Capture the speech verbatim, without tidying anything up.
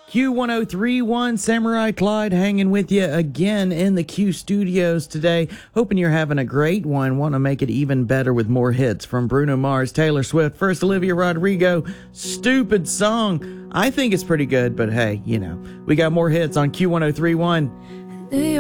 Q ten thirty-one, Samurai Clyde hanging with you again in the Q studios today. Hoping you're having a great one. Want to make it even better with more hits from Bruno Mars, Taylor Swift, first Olivia Rodrigo. Stupid song. I think it's pretty good, but hey, you know, we got more hits on Q ten thirty-one.